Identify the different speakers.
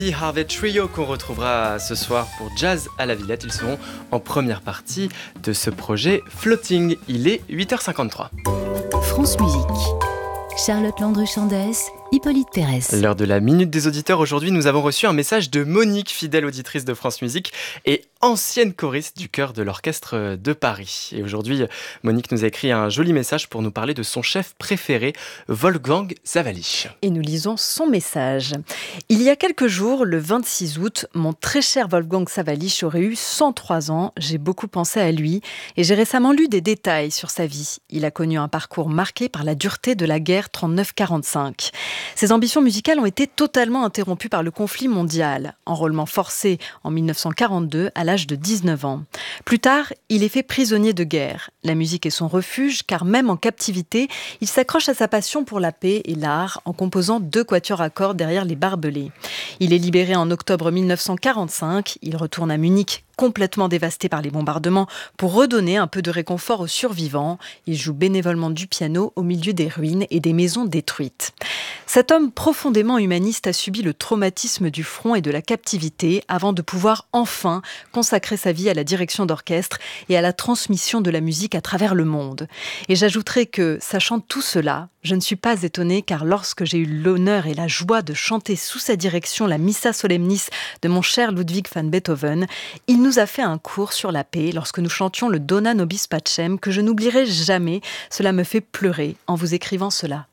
Speaker 1: Harvey Trio qu'on retrouvera ce soir pour Jazz à la Villette. Ils seront en première partie de ce projet Floating. Il est 8h53.
Speaker 2: France Musique. Charlotte Landru-Chandès, Hippolyte Pérez.
Speaker 1: L'heure de la Minute des Auditeurs. Aujourd'hui, nous avons reçu un message de Monique, fidèle auditrice de France Musique et ancienne choriste du chœur de l'Orchestre de Paris. Et aujourd'hui, Monique nous a écrit un joli message pour nous parler de son chef préféré, Wolfgang Sawallisch.
Speaker 3: Et nous lisons son message. Il y a quelques jours, le 26 août, mon très cher Wolfgang Sawallisch aurait eu 103 ans. J'ai beaucoup pensé à lui et j'ai récemment lu des détails sur sa vie. Il a connu un parcours marqué par la dureté de la guerre 39-45. Ses ambitions musicales ont été totalement interrompues par le conflit mondial. Enrôlement forcé en 1942 à l'âge de 19 ans. Plus tard, il est fait prisonnier de guerre. La musique est son refuge car même en captivité, il s'accroche à sa passion pour la paix et l'art en composant 2 quatuors à cordes derrière les barbelés. Il est libéré en octobre 1945. Il retourne à Munich complètement dévasté par les bombardements pour redonner un peu de réconfort aux survivants. Il joue bénévolement du piano au milieu des ruines et des maisons détruites. Cet homme profondément humaniste a subi le traumatisme du front et de la captivité avant de pouvoir enfin consacrer sa vie à la direction d'orchestre et à la transmission de la musique à travers le monde. Et j'ajouterai que, sachant tout cela, je ne suis pas étonnée car lorsque j'ai eu l'honneur et la joie de chanter sous sa direction la Missa Solemnis de mon cher Ludwig van Beethoven, il nous a fait un cours sur la paix lorsque nous chantions le Dona Nobis Pacem que je n'oublierai jamais. Cela me fait pleurer en vous écrivant cela.